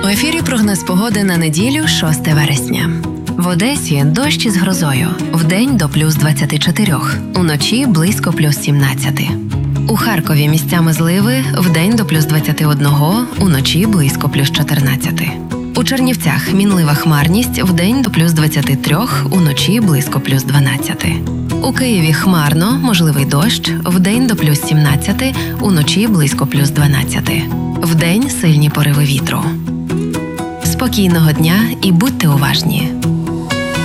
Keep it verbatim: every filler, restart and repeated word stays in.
В ефірі прогноз погоди на неділю, шосте вересня. В Одесі дощ із грозою. Вдень до плюс двадцяти чотирьох, уночі близько плюс сімнадцяти. У Харкові місцями зливи, вдень до плюс двадцяти одного, уночі близько плюс чотирнадцяти. У Чернівцях мінлива хмарність, вдень до плюс двадцяти трьох, уночі близько плюс дванадцяти. У Києві хмарно, можливий дощ, вдень до плюс сімнадцяти, уночі близько плюс дванадцяти. Вдень сильні пориви вітру. Спокійного дня і будьте уважні!